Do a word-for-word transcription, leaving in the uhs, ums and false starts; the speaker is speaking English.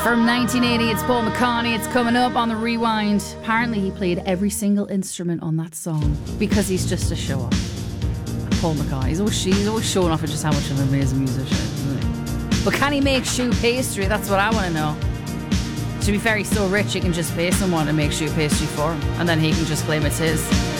From nineteen eighty, it's Paul McCartney. It's coming up on the Rewind. Apparently he played every single instrument on that song because he's just a show-off. Paul McCartney. He's always, he's always showing off at just how much of an amazing musician, isn't he? But can he make shoe pastry? That's what I want to know. To be fair, he's so rich he can just pay someone to make shoe pastry for him, and then he can just claim it's his.